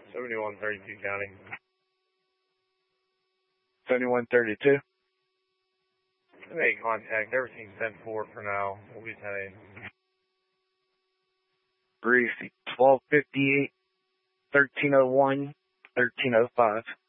7132 County. 7132. Make contact. Everything's 10-4 for now. We'll be 10-8. Brief 1258, 1301, 1305.